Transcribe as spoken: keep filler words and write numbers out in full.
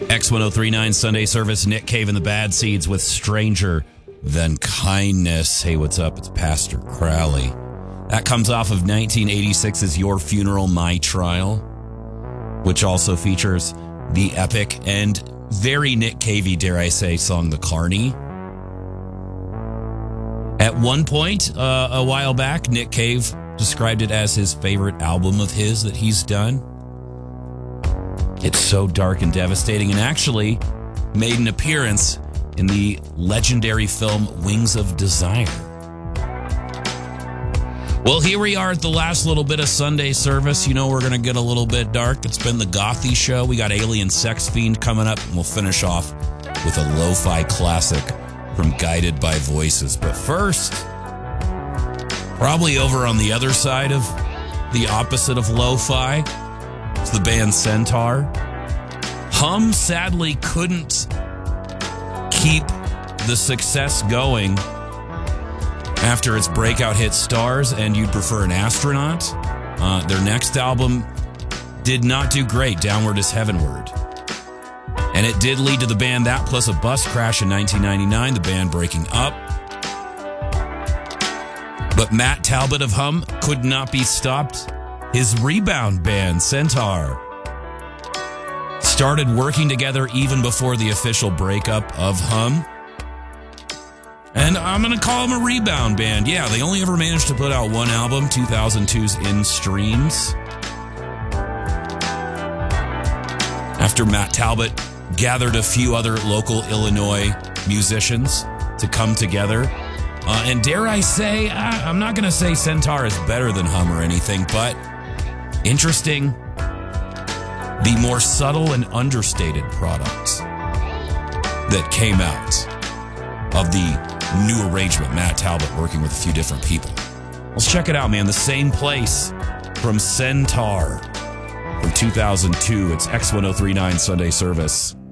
X ten thirty-nine Sunday Service, Nick Cave and the Bad Seeds with Stranger Than Kindness. Hey, what's up? It's Pastor Crowley. That comes off of nineteen eighty-six's Your Funeral, My Trial, which also features the epic and very Nick Cavey, dare I say, song The Carney. At one point, uh, a while back, Nick Cave described it as his favorite album of his that he's done. It's so dark and devastating, and actually made an appearance in the legendary film Wings of Desire. Well, here we are at the last little bit of Sunday service. You know we're going to get a little bit dark. It's been the Gothy Show. We got Alien Sex Fiend coming up, and we'll finish off with a lo-fi classic from Guided by Voices. But first, probably over on the other side of the opposite of lo-fi, it's the band Centaur. Hum sadly couldn't keep the success going after its breakout hit Stars and You'd Prefer an Astronaut. Uh, their next album did not do great, Downward is Heavenward. And it did lead to the band that plus a bus crash in nineteen ninety-nine, the band breaking up. But Matt Talbot of Hum could not be stopped. His rebound band, Centaur, started working together even before the official breakup of Hum. And I'm going to call them a rebound band. Yeah, they only ever managed to put out one album, two thousand two's In Streams. After Matt Talbot gathered a few other local Illinois musicians to come together. Uh, and dare I say, I, I'm not going to say Centaur is better than Hum or anything, but interesting, the more subtle and understated products that came out of the new arrangement, Matt Talbot working with a few different people. Let's check it out, man. The Same Place from Centaur from two thousand two. It's X ten thirty-nine Sunday Service.